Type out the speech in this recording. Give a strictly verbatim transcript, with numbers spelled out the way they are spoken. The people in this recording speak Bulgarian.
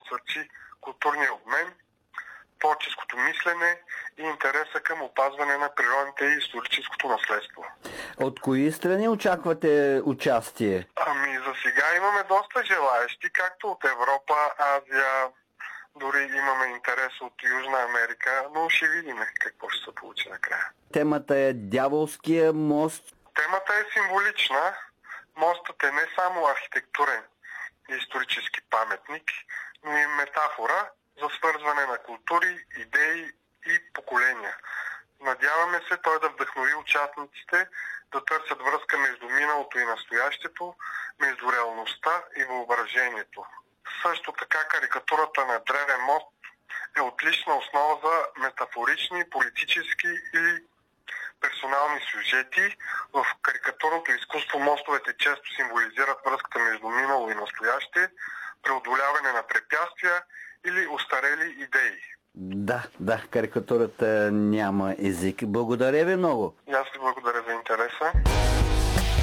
насърчи културния обмен, творческото мислене и интереса към опазване на природните и историческото наследство. От кои страни очаквате участие? Ами за сега имаме доста желаещи, както от Европа, Азия, дори имаме интерес от Южна Америка, но ще видим какво ще се получи накрая. Темата е Дяволския мост. Темата е символична. Мостът е не само архитектурен и исторически паметник, но и метафора за свързване на култури, идеи и поколения. Надяваме се той да вдъхнови участниците да търсят връзка между миналото и настоящето, между реалността и въображението. Също така карикатурата на Древен мост е отлична основа за метафорични, политически или персонални сюжети. В карикатурното изкуство мостовете често символизират връзката между минало и настояще, преодоляване на препятствия или устарели идеи. Да, да, карикатурата няма език. Благодаря ви много. И аз ви благодаря за интереса.